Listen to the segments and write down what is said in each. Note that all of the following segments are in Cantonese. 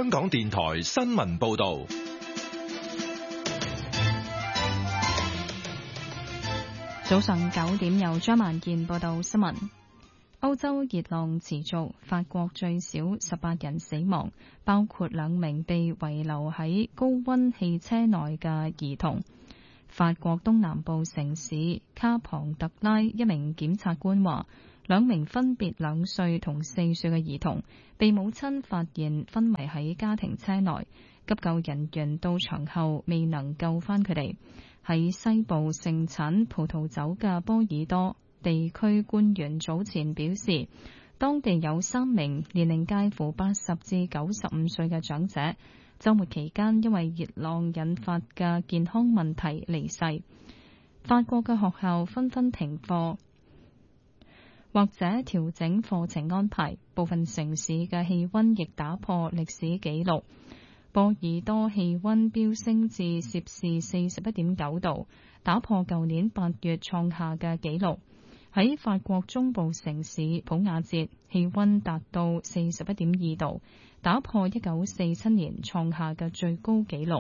香港電台新聞報道。 早上9點，由張萬健報道新聞。歐洲熱浪持續，法國最少18人死亡，包括2名被遺留喺高溫汽車內嘅兒童。法國東南部城市卡龐特拉一名檢察官話，2名分別2歲同4歲嘅兒童被母親發現昏迷喺家庭車內，急救人員到場後未能救返佢哋。喺西部盛產葡萄酒嘅波爾多地區官員早前表示，當地有3名年齡介乎80至95歲嘅長者，週末期間因為熱浪引發嘅健康問題離世。法國嘅學校紛紛停課或者調整課程安排，部分城市嘅氣溫亦打破歷史紀錄。波爾多氣溫飆升至攝氏41.9度，打破舊年8月創下嘅紀錄。喺法國中部城市普瓦捷，氣溫達到41.2度，打破1947年創下嘅最高紀錄。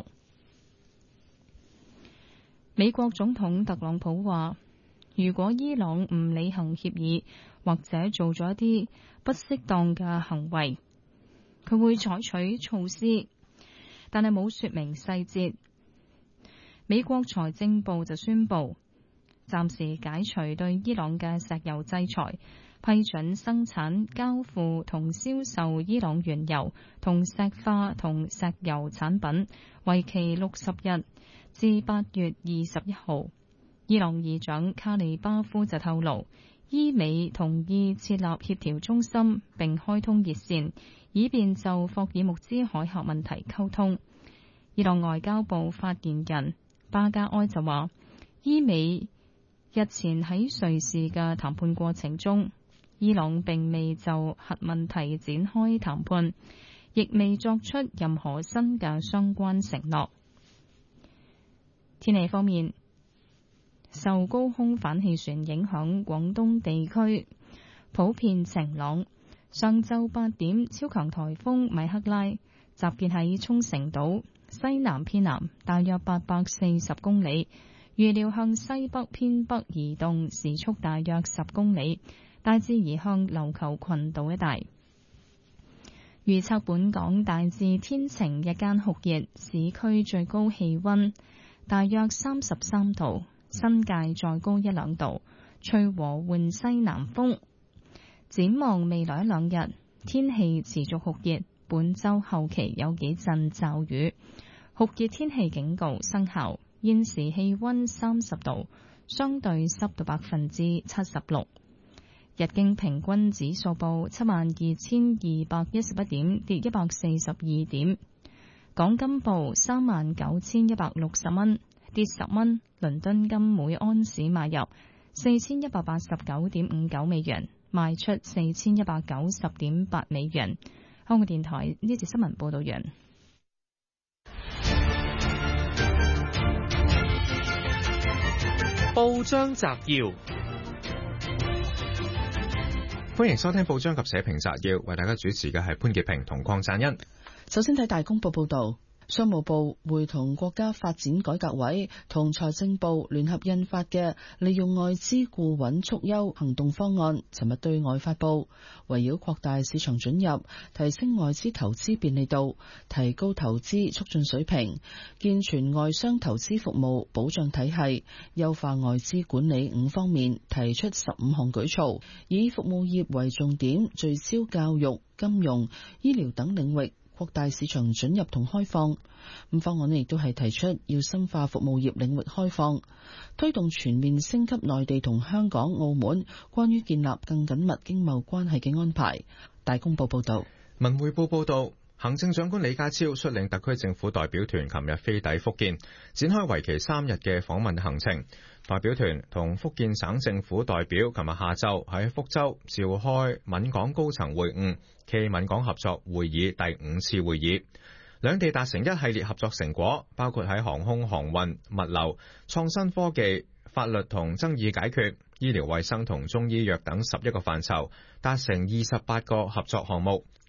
美國總統特朗普話，如果伊朗唔履行協議，或者做咗一啲不適當嘅行為，佢會採取措施，但係冇說明細節。美國財政部就宣布暫時解除對伊朗嘅石油制裁，批准生產、交付同銷售伊朗原油同石化同石油產品，為期60日至8月21號。伊朗議長卡利巴夫就透露，伊美同意設立協調中心並開通熱線，以便就霍爾木茲海峽問題溝通。伊朗外交部發言人巴加埃就話，伊美日前喺瑞士嘅談判過程中，伊朗並未就核問題展開談判，亦未作出任何新嘅相關承諾。天氣方面，受高空反氣旋影響，廣東地區普遍晴朗。上晝8點，超強颱風米克拉集結喺沖繩島西南偏南大約840公里，預料向西北偏北移動，時速大約10公里，大致移向琉球群島一帶。預測本港大致天晴，日間酷熱，市區最高氣溫大約33度，新界再高1-2度，吹和緩西南風。展望未來1-2日，天氣持續酷熱，本週後期有幾陣驟雨，酷熱天氣警告生效。現時氣溫30度，相對濕度76%。日經平均指數報72,211點，跌142點。港金報39,160蚊，跌10蚊。倫敦金每安士買入4,189.59美元，賣出4,190.8美元。香港電台呢節新聞報道完。 報章摘要，歡迎收聽報章及社評摘要，為大家主持嘅係潘潔平同鄺贊恩。 首先睇大公報報道。商務部會同國家發展改革委同財政部聯合印發嘅利用外資固穩促優行動方案，尋日對外發佈，圍繞擴大市場准入、提升外資投資便利度、提高投資促進水平、健全外商投資服務保障體系、優化外資管理5方面提出15項舉措，以服務業為重點，聚焦教育、金融、醫療等領域，擴大市場准入同開放。咁方案亦都係提出要深化服務業領域開放，推動全面升級內地同香港、澳門關於建立更緊密經貿關係嘅安排。大公報報道。 文匯報報道，行政長官李家超率領特區政府代表團琴日飛抵福建，展開為期3日嘅訪問行程。代表團同福建省政府代表琴日下晝喺福州召開閩港高層會晤暨閩港合作會議第5次會議，兩地達成一系列合作成果，包括喺航空航運、物流、創新科技、法律同爭議解決、醫療衛生同中醫藥等11個範疇達成28個合作項目。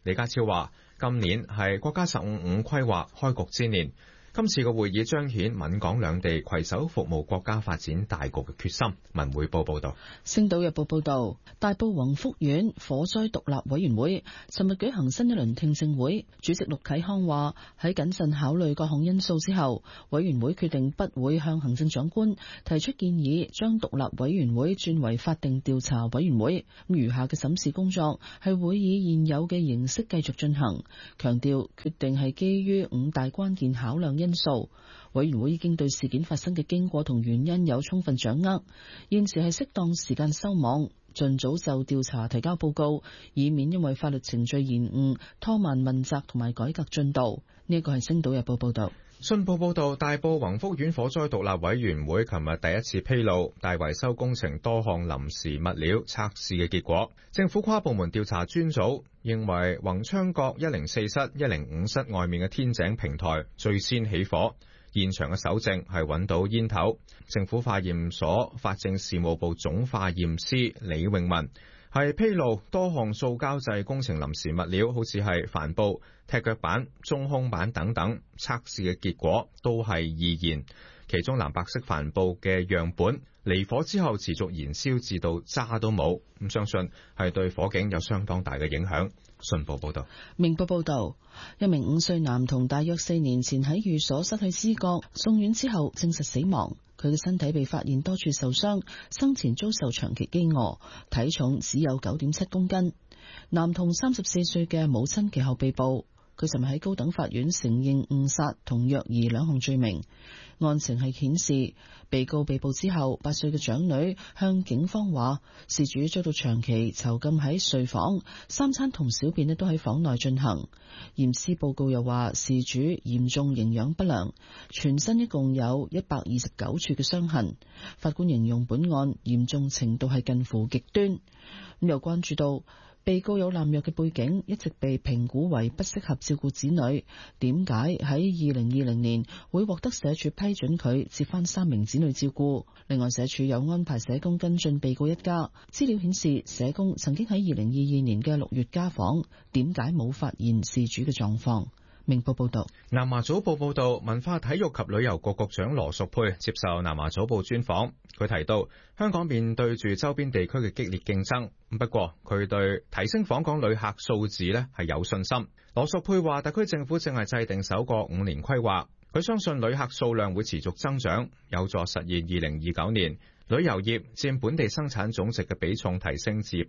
李家超話：今年係國家15五規劃開局之年。今次嘅會議彰顯閩港兩地攜手服務國家發展大局嘅決心。文匯報報道。 星島日報報道，大埔宏福苑火災獨立委員會尋日舉行新一輪聽證會，主席陸啟康話：喺謹慎考慮各項因素之後，委員會決定不會向行政長官提出建議，將獨立委員會轉為法定調查委員會。咁餘下嘅審視工作係會以現有嘅形式繼續進行，強調決定係基於5大關鍵考量因素。委員會已經對事件發生嘅經過同原因有充分掌握，現時係適當時間收網，盡早就調查提交報告，以免因為法律程序延誤拖慢問責同埋改革進度。呢一個係星島日報報道。 信報報道，大埔宏福苑火災獨立委員會琴日第一次披露大維修工程多項臨時物料測試嘅結果。政府跨部門調查專組認為，宏昌閣104室、105室外面嘅天井平台最先起火，現場嘅搜證係揾到煙頭。政府化驗所法政事務部總化驗師李永文係披露多項塑膠製工程臨時物料，好似係帆布、踢腳板、中空板等等，測試嘅結果都係易燃。其中藍白色帆布嘅樣本離火之後持續燃燒至到渣都冇，咁相信係對火警有相當大嘅影響。信報報道。 明報報道，一名5歲男童大約4年前喺寓所失去知覺，送院之後證實死亡。佢嘅身體被發現多處受傷，生前遭受長期飢餓，體重只有9.7公斤。男童34歲嘅母親其後被捕。佢尋日喺高等法院承認誤殺同虐兒2項罪名。案情係顯示，被告被捕之後，8歲嘅長女向警方話，事主遭到長期囚禁喺睡房，3餐同小便都喺房內進行。驗屍報告又話，事主嚴重營養不良，全身一共有129處嘅傷痕。法官形容本案嚴重程度係近乎極端。又關注到被告有濫藥嘅背景，一直被評估為不適合照顧子女。點解喺2020年會獲得社署批准佢接返3名子女照顧？另外，社署有安排社工跟進被告一家。資料顯示，社工曾經喺2022年嘅6月家訪，點解冇發現事主嘅狀況？明報報道。 南華早報報道，文化體育及旅遊局局長羅淑佩接受南華早報專訪，佢提到香港面對住周邊地區嘅激烈競爭，不過佢對提升訪港旅客數字係有信心。羅淑佩話，特區政府正係制定首個5年規劃，佢相信旅客數量會持續增長，有助實現2029年旅遊業佔本地生產總值嘅比重提升至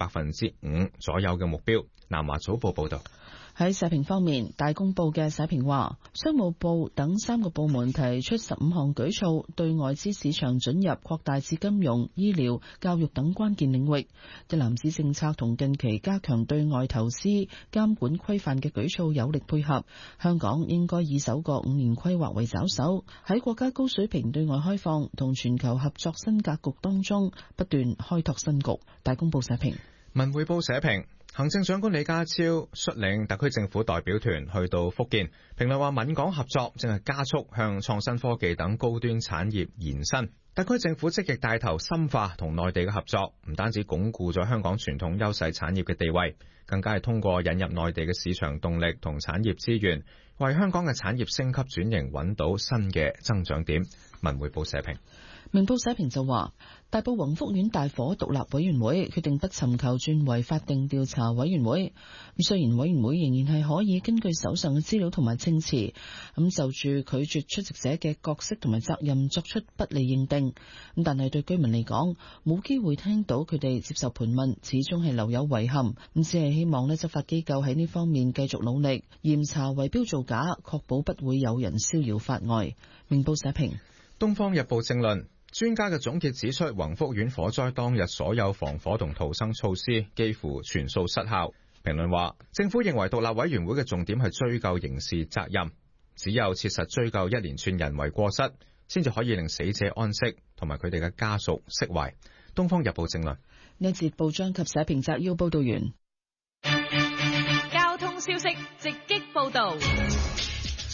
5%左右嘅目標。南華早報報道。 喺社評方面，大公報嘅社評話，商務部等3個部門提出15項舉措，對外資市場准入擴大至金融、醫療、教育等關鍵領域。一籃子政策同近期加強對外投資監管規範嘅舉措有力配合。香港應該以首個5年規劃為抓手，喺國家高水平對外開放同全球合作新格局當中不斷開拓新局。大公報社評。 文匯報社評。行政長官李家超率領特區政府代表團去到福建，評論話閩港合作正係加速向創新科技等高端產業延伸。特區政府積極帶頭深化同內地嘅合作，唔單止鞏固咗香港傳統優勢產業嘅地位，更加係通過引入內地嘅市場動力同產業資源，為香港嘅產業升級轉型揾到新嘅增長點。文匯報社評。 明報社評就話，大埔宏福苑大火獨立委員會決定不尋求轉為法定調查委員會。雖然委員會仍然係可以根據手上嘅資料同埋證詞，就住拒絕出席者嘅角色同埋責任作出不利認定，但係對居民嚟講，冇機會聽到佢哋接受盤問，始終係留有遺憾。只係希望執法機構喺呢方面繼續努力，嚴查圍標造假，確保不會有人逍遙法外。明報社評。 東方日報正論。專家嘅總結指出，宏福苑火災當日所有防火同逃生措施幾乎全數失效。評論話，政府認為獨立委員會嘅重點係追究刑事責任，只有切實追究一連串人為過失，先至可以令死者安息，同埋佢哋嘅家屬釋懷。東方日報正論。 呢節報章及社評摘要報道完。 交通消息直擊報道。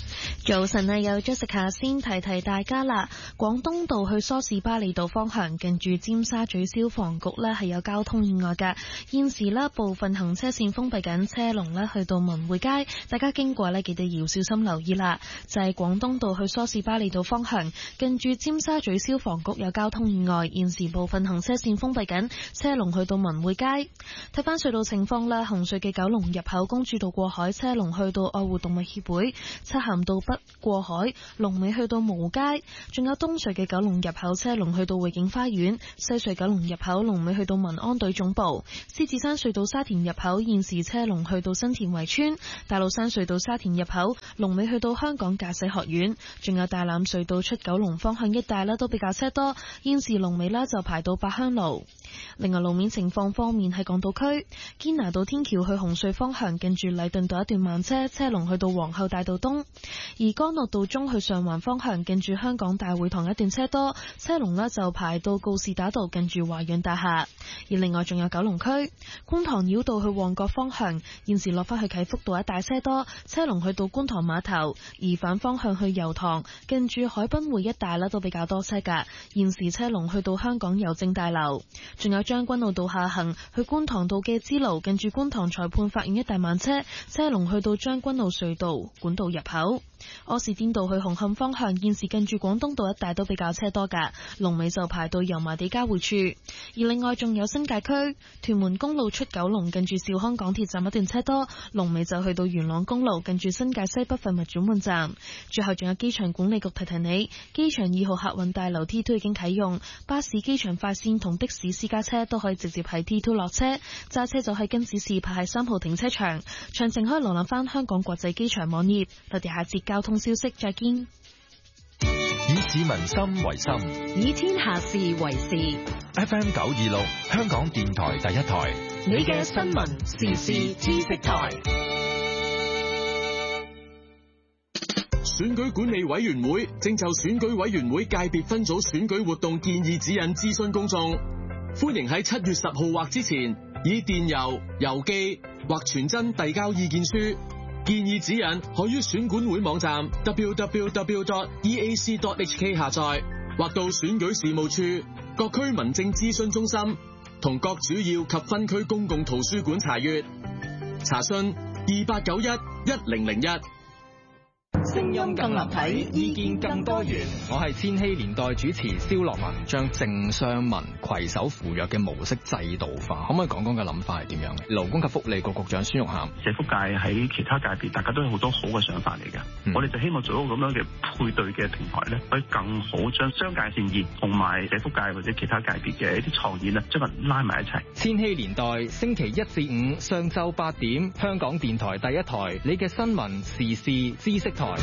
早晨啊，有 Jessica 先提大家啦。廣東道去梳士巴利道方向，近住尖沙咀消防局呢係有交通意外㗎。現時呢部分行車線封閉緊，車龍呢去到文匯街，大家經過呢記得要小心留意啦。就係廣東道去梳士巴利道方向，近住尖沙咀消防局有交通意外，現時部分行車線封閉緊，車龍去到文匯街。睇翻隧道情況啦，紅隧嘅九龍入口公主道過海，車龍去到愛護動物協會；漆咸道北過海，龍尾去到蕪湖街，仲有東隧嘅九龍入口車龍去到匯景花園，西隧九龍入口龍尾去到民安隊總部，獅子山隧道沙田入口現時車龍去到新田圍村，大老山隧道沙田入口龍尾去到香港駕駛學院，仲有大欖隧道出九龍方向一帶都比較車多，現時龍尾就排到八鄉路。另外路面情況方面，喺港島區堅拿道天橋去紅隧方向，近住禮頓道一段慢車，車龍去到皇后大道東；而干諾道中去上環方向，近住香港大會堂一段車多，車龍就排到告士打道近住華潤大廈。而另外仲有九龍區觀塘繞道去旺角方向，現時落返去啟福道一帶車多，車龍去到觀塘碼頭；而反方向去油塘近住海濱匯一帶都比較多車㗎，現時車龍去到香港郵政大樓。仲有將軍澳道下行去觀塘道嘅支路，近住觀塘裁判法院一帶慢車，車龍去到將軍澳隧道管道入口。柯士甸道去紅磡方向，現時近住廣東道一帶都比較車多㗎，龍尾就排到油麻地交匯處。而另外仲有新界區屯門公路出九龍，近住兆康港鐵站一段車多，龍尾就去到元朗公路近住新界西北廢物轉換站。最後仲有機場管理局提你，機場2號客運大樓 T2 已經啟用，巴士機場快線同的士私家車都可以直接喺 T2 落車，揸車就喺跟指示排喺3號停車場。詳情可以瀏覽翻香港國際機場網頁。我哋下節交通消息再見。 以市民心為心， 以天下事為事。 FM 926香港電台第一台， 你嘅新聞時事知識台。 選舉管理委員會正就選舉委員會界別分組選舉活動建議指引諮詢公眾，歡迎喺7月10號或之前以電郵、郵寄或傳真遞交意見書。建議指引可於選管會網站 www.eac.hk 下載，或到選舉事務處、各區民政諮詢中心同各主要及分區公共圖書館查閱。查詢2891-1001。 聲音更立體，意見更多元。 我係千禧年代主持蕭樂文，將政商民攜手扶弱嘅模式制度化，可唔可以講講嘅諗法係點樣？勞工及福利局局長孫玉菡， 社福界喺其他界別，大家都有好多好嘅想法嚟嘅。我哋就希望做一個咁樣嘅配對嘅平台咧，可以更好將商界善意同埋社福界或者其他界別嘅一啲創意咧，將佢拉埋一齊。 千禧年代星期1至5上晝8點，香港電台第一台，你嘅新聞時事知識台。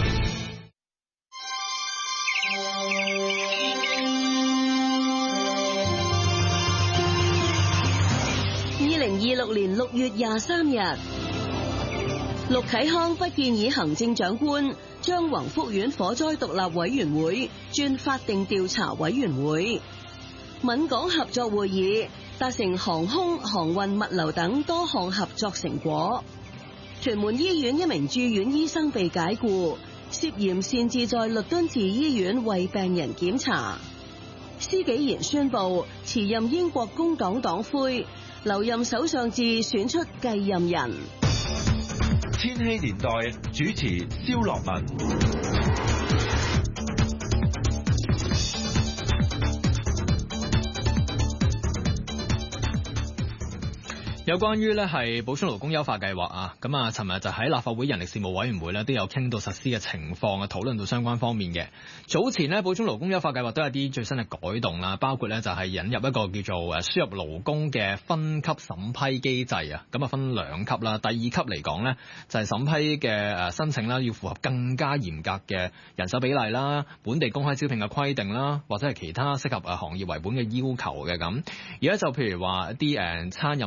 2026年6月23日，陸啟康不建議行政長官將宏福苑火災獨立委員會轉法定調查委員會。閩港合作會議達成航空、航運、物流等多項合作成果。屯門醫院一名住院醫生被解僱，涉嫌擅自在律敦治醫院為病人檢查。施紀賢宣布辭任英國工黨黨魁，留任首相至選出繼任人。 千禧年代主持蕭樂文。 有關於咧係補充勞工優化計劃啊，咁啊，尋日就喺立法會人力事務委員會咧都有傾到實施嘅情況啊，討論到相關方面嘅。早前呢，補充勞工優化計劃都有啲最新嘅改動啦，包括咧就係引入一個叫做輸入勞工嘅分級審批機制啊，咁啊分2級啦。第2級嚟講咧就係審批嘅申請啦，要符合更加嚴格嘅人手比例啦、本地公開招聘嘅規定啦，或者係其他適合行業為本嘅要求嘅咁。而家就譬如話一啲餐飲業嚟講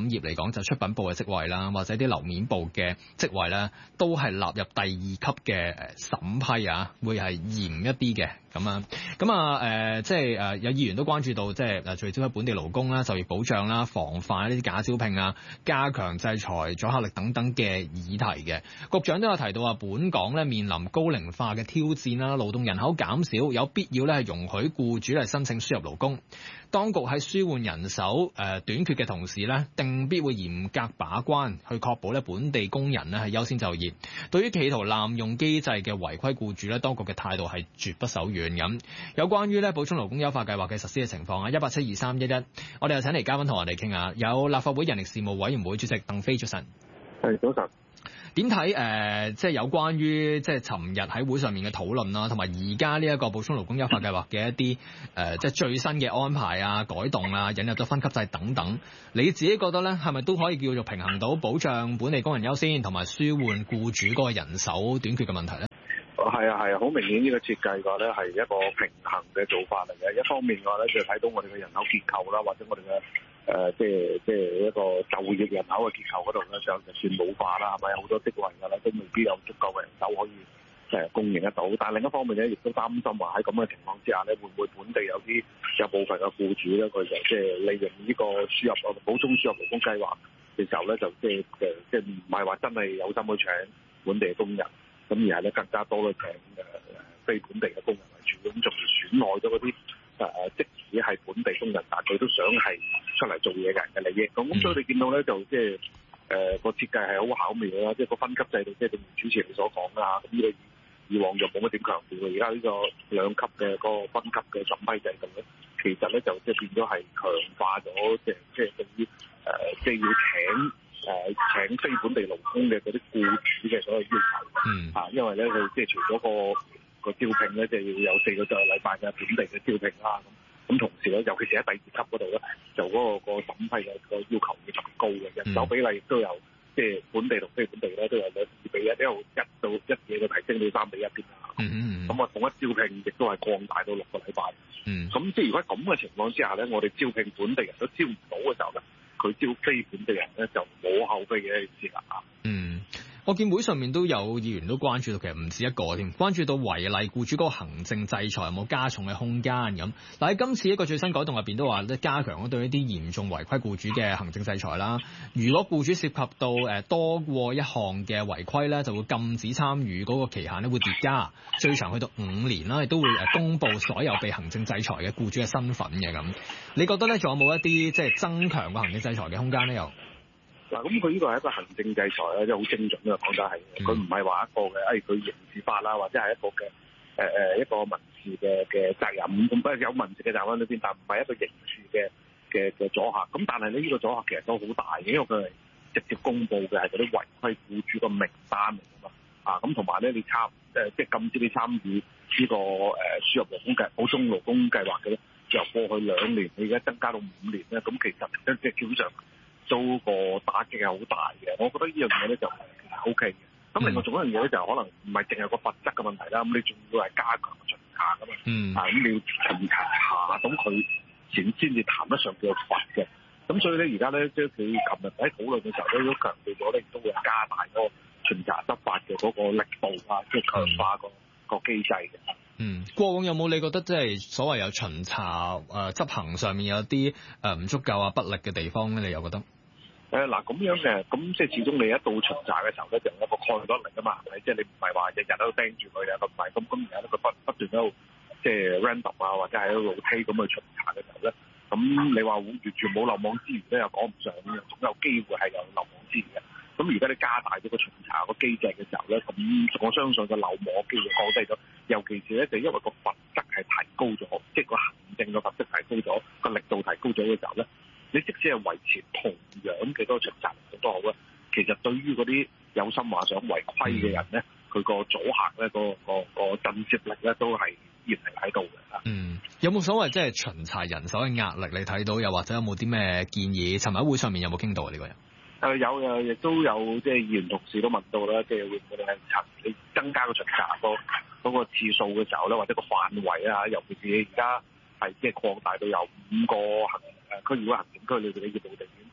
講，就出品部嘅職位啦，或者啲樓面部嘅職位咧，都係納入第二級嘅審批啊，會係嚴一啲嘅咁啊。即係有議員都關注到，即係聚焦喺本地勞工啦、就業保障啦、防範呢啲假招聘啊、加強制裁阻嚇力等等嘅議題嘅。局長都有提到話，本港咧面臨高齡化嘅挑戰啦，勞動人口減少，有必要咧係容許僱主嚟申請輸入勞工。當局喺舒緩人手短缺嘅同時咧，定必會嚴格把關，去確保咧本地工人咧係優先就業。對於企圖濫用機制嘅違規僱主咧，當局嘅態度係絕不手軟咁。有關於咧補充勞工優化計劃嘅實施嘅情況啊，1872311，我哋又請嚟嘉賓同我哋傾下。有立法會人力事務委員會主席鄧飛，早晨。 係，早晨。 點睇即係有關於即係尋日喺會上面嘅討論啦，同埋而家呢一個補充勞工優化計劃嘅一啲即係最新嘅安排啊、改動啊、引入咗分級制等等，你自己覺得咧係咪都可以叫做平衡到保障本地工人優先，同埋舒緩僱主嗰個人手短缺嘅問題咧？ 係啊，好明顯呢個設計嘅話咧係一個平衡嘅做法嚟嘅。一方面嘅話咧就睇到我哋嘅人口結構啦，或者我哋嘅即係一個就業人口嘅結構嗰度咧，就算老化啦，係咪有好多職位㗎啦，都未必有足夠嘅人手可以供應得到。但係另一方面咧，亦都擔心話喺咁嘅情況之下咧，會唔會本地有部分嘅僱主咧，佢就即係利用呢個輸入補充輸入勞工計劃嘅時候咧，就即係唔係話真係有心去請本地嘅工人，咁而係咧更加多去請非本地嘅工人為主，咁仲損害咗嗰啲即使係本地工人，但佢都想係出嚟做嘢嘅人嘅利益。咁所以你見到咧就即係個設計係好巧妙啦，即係個分級制度，即係正如主持人所講啦。咁呢個以往就冇乜點強調嘅，而家呢個兩級嘅嗰個分級嘅審批制度咧，其實咧就即係變咗係強化咗即係對於即係要請非本地勞工嘅嗰啲僱主嘅所有要求。因為咧佢即係除咗個招聘咧，就要有4個禮拜嘅本地嘅招聘啦。咁同時咧，尤其是喺第二級嗰度咧，就嗰個審批嘅個要求會特別高嘅，人手比例亦都有即係本地同非本地咧都有2:1，一路1到1嘢嘅提升到3:1添啊。咁啊，統一招聘亦都係擴大到6個禮拜。咁即係如果咁嘅情況之下咧，我哋招聘本地人都招唔到嘅時候咧，佢招非本地人咧就冇後備嘅一件事啦。 我見會上面都有議員都關注到，其實唔止一個添，關注到違例僱主嗰個行政制裁有冇加重嘅空間咁。但喺今次一個最新改動入邊都話咧，加強咗對一啲嚴重違規僱主嘅行政制裁啦。如果僱主涉及到多過一項嘅違規咧，就會禁止參與嗰個期限咧會疊加，最長去到5年啦，亦都會公佈所有被行政制裁嘅僱主嘅身份嘅咁。你覺得咧仲有冇一啲即係增強個行政制裁嘅空間咧？又？ 嗱，咁佢呢個係一個行政制裁咧，即係好精準嘅講得係，佢唔係話一個嘅，佢刑事法啦，或者係一個嘅一個民事嘅責任，咁不過有民事嘅責任裏邊，但唔係一個刑事嘅阻嚇。咁但係呢個阻嚇其實都好大嘅，因為佢係直接公佈嘅係嗰啲違規僱主嘅名單嚟㗎嘛。咁同埋咧，你即係禁止你參與呢個輸入勞工補充勞工計劃嘅咧，由過去2年，你而家增加到5年咧，咁其實即係基本上。都個打擊係好大嘅，我覺得呢樣嘢咧就係 OK 嘅。咁另外仲有一樣嘢咧就可能唔係淨係個罰則嘅問題啦，咁你仲要係加強巡查㗎嘛。咁你要巡查到佢先至談得上叫罰嘅。咁所以咧而家咧即係佢琴日喺討論嘅時候咧都強調咗咧，亦都會加大嗰個巡查執法嘅嗰個力度啊，即係強化個機制嘅。 過往有冇你覺得即係所謂有巡查執行上面有啲唔足夠啊不力嘅地方咧？你又覺得？ 嗱咁樣嘅，咁即係始終你一到巡查嘅時候咧，就有一個概率嚟㗎嘛，係咪？即係你唔係話日日都盯住佢啊，咁唔係咁而家咧佢不斷喺度即係 random 啊，或者係喺度 rotate 咁去巡查嘅時候咧，咁你話完全冇漏網之魚咧，又講唔上嘅，總有機會係有漏網之魚嘅。咁而家你加大咗個巡查個機制嘅時候咧，咁我相信個漏網機會降低咗，尤其是咧就因為個罰則係提高咗，即係個行政嘅罰則提高咗，個力度提高咗嘅時候咧。你即使係維持同樣嘅嗰個巡查力度都好啦，其實對於嗰啲有心話想違規嘅人咧，佢個阻嚇咧，個震懾力咧都係依然係喺度嘅。 有冇所謂即係巡查人手嘅壓力？你睇到又或者有冇啲咩建議？尋日喺會上面有冇傾到啊？呢個人有亦都有即係議員同事都問到啦，即係會唔會係你增加個巡查嗰個次數嘅時候咧，或者個範圍啊，尤其是而家係即係擴大到有5個區議會行政區裏邊嘅業務地點，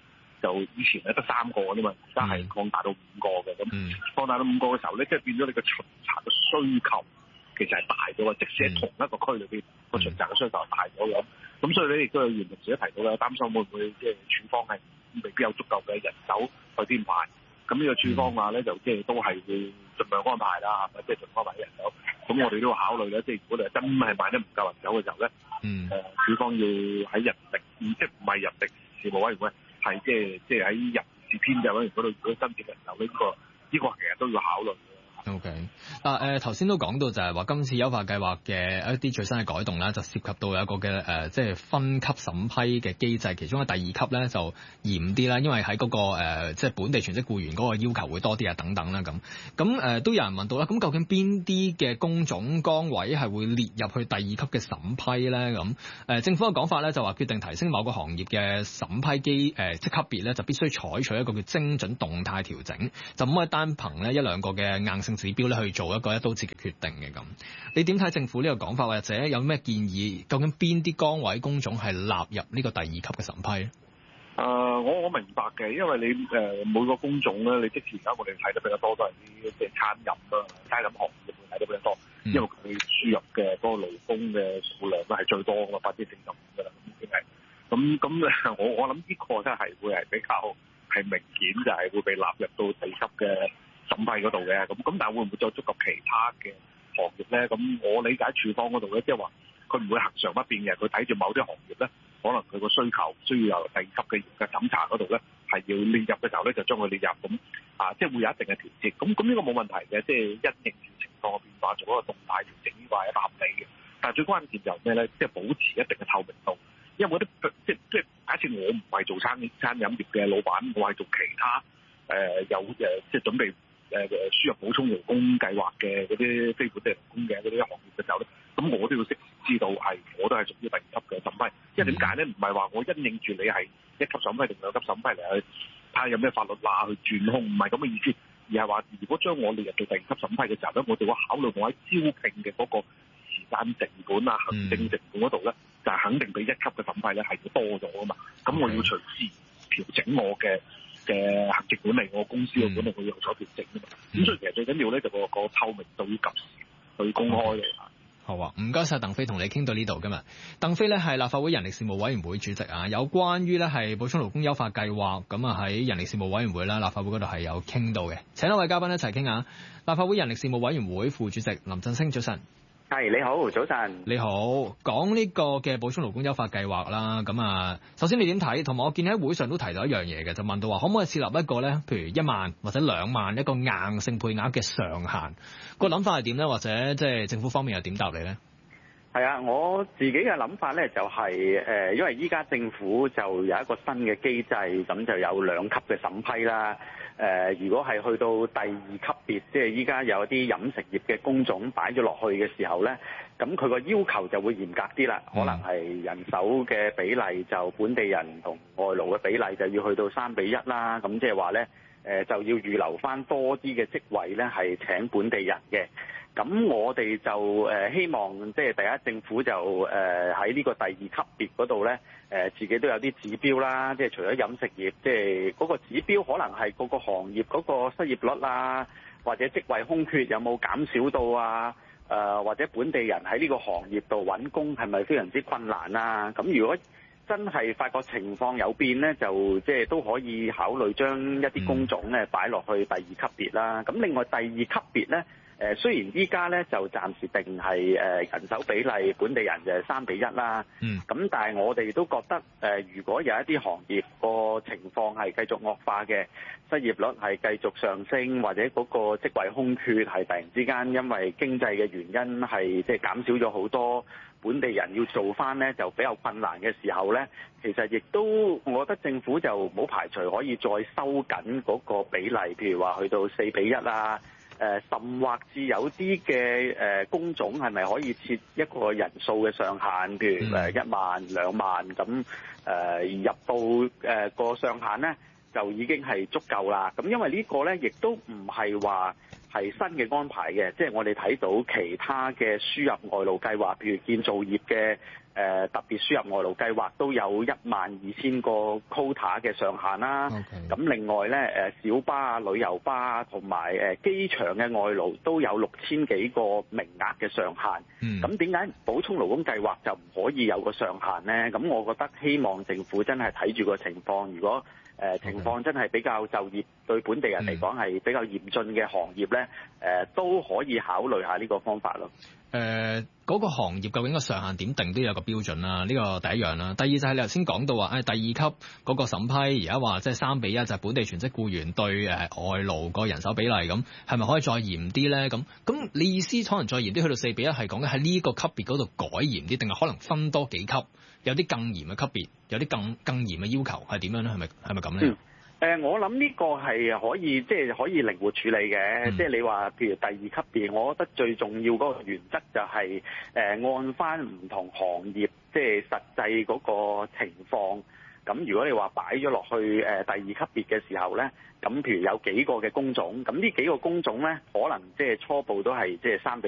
就以前咧得3個啫嘛，而家係擴大到5個嘅。咁擴大到5個嘅時候咧，即係變咗你嘅巡查嘅需求其實係大咗嘅，即使喺同一個區裏邊個巡查嘅需求係大咗嘅。咁所以咧亦都有原同事都提到咧，擔心會唔會即係處方係未必有足夠嘅人手去編排。咁呢個處方話咧就即係都係會盡量安排啦，係咪？即係盡安排人手。咁我哋都要考慮咧，即係如果你真係買得唔夠人手嘅時候咧，處方要喺人力，即係唔係人力事務委員會，係即係喺人事編制委員會嗰度，如果申請人手呢個其實都要考慮。 OK， 頭先都講到就係話今次優化計劃嘅一啲最新嘅改動啦，就涉及到有一個嘅即係分級審批嘅機制，其中嘅第2級咧就嚴啲啦，因為喺嗰個即係本地全職僱員嗰個要求會多啲啊等等啦咁都有人問到啦，咁究竟邊啲嘅工種崗位係會列入去第2級嘅審批咧？咁政府嘅講法咧就話決定提升某個行業嘅審批即級別咧，就必須採取一個叫精準動態調整，就唔可以單憑咧一兩個嘅硬性指標咧去做一個一刀切嘅決定嘅。咁你點睇政府呢個講法，或者有咩建議？究竟邊啲崗位工種係納入呢個第2級嘅審批咧？ 我明白嘅，因為你每個工種咧，你即時而家我哋睇得比較多都係啲即係餐飲啦，餐飲行業會睇得比較多，因為佢輸入嘅嗰個勞工嘅數量都係最多㗎嘛，45%㗎啦，咁已經係咁我諗呢個真係會係比較係明顯，就係會被納入到第2級嘅審批嗰度嘅。咁但係會唔會再觸及其他嘅行業咧？咁我理解處方嗰度咧，即係話佢唔會恆常不變嘅，佢睇住某啲行業咧，可能佢個需求需要由第2級嘅審查嗰度咧，係要列入嘅時候咧，就將佢列入咁即係會有一定嘅調節。咁呢個冇問題嘅，即係因應住情況嘅變化做一個動態調整，呢個係一個合理嘅。但係最關鍵就係咩咧？即係保持一定嘅透明度。因為即係假設我唔係做餐飲業嘅老闆，我係做其他即係準備輸入補充勞工計劃嘅嗰啲非本地勞工嘅嗰啲行業嘅時候咧，咁我都要識知道我都係屬於第2級嘅審批。因為點解咧？唔係話我因應住你係1級審批定2級審批嚟去睇下有咩法律去轉控，唔係咁嘅意思，而係話如果將我列入到第2級審批嘅時候咧，我哋會考慮我喺招聘嘅嗰個時間成本啊、行政成本嗰度咧，就係肯定比1級嘅審批咧係要多咗啊嘛。咁我要隨時調整我嘅行政管理，我公司嘅管理我要有所調整啊嘛。咁所以其實最緊要咧就個透明度要及時去公開嘅。 好啊，唔該晒鄧飛，同你傾到呢度今日。鄧飛咧係立法會人力事務委員會主席啊，有關於咧係補充勞工優化計劃，咁啊喺人力事務委員會啦，立法會嗰度係有傾到嘅。請一位嘉賓一齊傾下。立法會人力事務委員會副主席林振昇，早晨。 係，你好，早晨。 你好，講呢個嘅補充勞工優化計劃啦，咁啊，首先你點睇？同埋我見喺會上都提到一樣嘢嘅，就問到話可唔可以設立一個咧，譬如1萬或者2萬一個硬性配額嘅上限？個諗法係點咧？或者即係政府方面又點答你咧？ 係啊，我自己嘅諗法咧就係因為依家政府就有一個新嘅機制，咁就有2級嘅審批啦。如果係去到第2級別，即係依家有啲飲食業嘅工種擺咗落去嘅時候咧，咁佢個要求就會嚴格啲啦。可能係人手嘅比例就本地人同外勞嘅比例就要去到3:1啦。咁即係話咧，就要預留翻多啲嘅職位咧，係請本地人嘅。咁我哋就希望即係第一，政府就喺呢個第2級別嗰度咧，自己都有啲指標啦。即係除咗飲食業，即係嗰個指標可能係各個行業嗰個失業率啊，或者職位空缺有冇減少到啊？或者本地人喺呢個行業度揾工係咪非常之困難啊？咁如果真係發覺情況有變咧，就即係都可以考慮將一啲工種咧擺落去第2級別啦。咁另外第2級別咧，雖然依家咧就暫時定係人手比例本地人就係3:1啦。咁但係我哋都覺得如果有一啲行業個情況係繼續惡化嘅，失業率係繼續上升，或者嗰個職位空缺係突然之間因為經濟嘅原因係即係減少咗好多，本地人要做翻咧就比較困難嘅時候咧，其實亦都我覺得政府就冇排除可以再收緊嗰個比例，譬如話去到4:1啊。甚或至有啲嘅工種係咪可以設一個人數嘅上限，譬如1萬、2萬咁入到個上限咧就已經係足夠啦。咁因為呢個咧亦都唔係話係新嘅安排嘅，即係我哋睇到其他嘅輸入外勞計劃，譬如建造業嘅特別輸入外勞計劃都有12000個 quota 嘅上限啦。咁另外咧小巴啊、旅遊巴啊同埋機場嘅外勞都有6000幾個名額嘅上限。咁點解補充勞工計劃就唔可以有個上限呢？咁我覺得希望政府真係睇住個情況，如果情況真係比較就業對本地人嚟講係比較嚴峻嘅行業咧，都可以考慮下呢個方法咯。 嗰個行業究竟個上限點定都有個標準啦，呢個第一樣啦。第二就係你頭先講到話，第二級嗰個審批而家話即係3:1，就係本地全職僱員對外勞個人手比例咁，係咪可以再嚴啲咧？咁你意思可能再嚴啲去到4:1，係講緊喺呢個級別嗰度改嚴啲，定係可能分多幾級，有啲更嚴嘅級別，有啲更嚴嘅要求係點樣咧？係咪咁咧？ 我諗呢個係可以可以靈活處理嘅，即係你話譬如第2級別，我覺得最重要嗰個原則就係按翻唔同行業即係實際嗰個情況。咁如果你話擺咗落去第2級別嘅時候咧，咁譬如有幾個嘅工種，咁呢幾個工種咧，可能即係初步都係即係3:1